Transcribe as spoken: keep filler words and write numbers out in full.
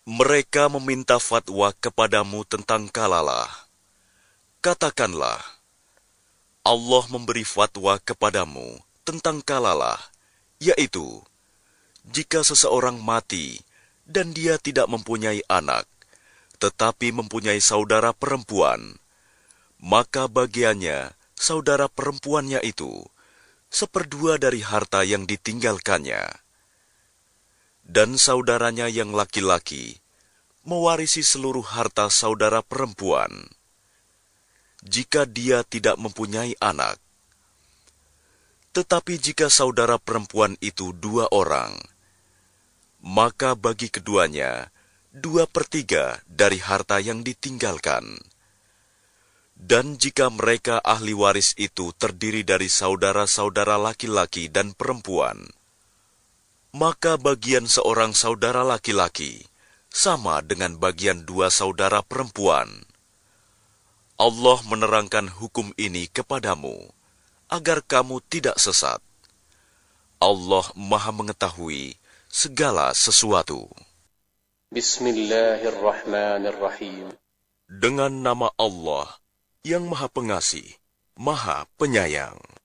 Mereka meminta fatwa kepadamu tentang kalalah. Katakanlah, Allah memberi fatwa kepadamu tentang kalalah, yaitu, jika seseorang mati dan dia tidak mempunyai anak, tetapi mempunyai saudara perempuan, maka bagiannya saudara perempuannya itu seperdua dari harta yang ditinggalkannya. Dan saudaranya yang laki-laki mewarisi seluruh harta saudara perempuan, jika dia tidak mempunyai anak. Tetapi jika saudara perempuan itu dua orang, maka bagi keduanya dua per tiga dari harta yang ditinggalkan. Dan jika mereka ahli waris itu terdiri dari saudara-saudara laki-laki dan perempuan, maka bagian seorang saudara laki-laki sama dengan bagian dua saudara perempuan. Allah menerangkan hukum ini kepadamu, agar kamu tidak sesat. Allah Maha Mengetahui segala sesuatu. Bismillahirrahmanirrahim. Dengan nama Allah yang Maha Pengasih, Maha Penyayang.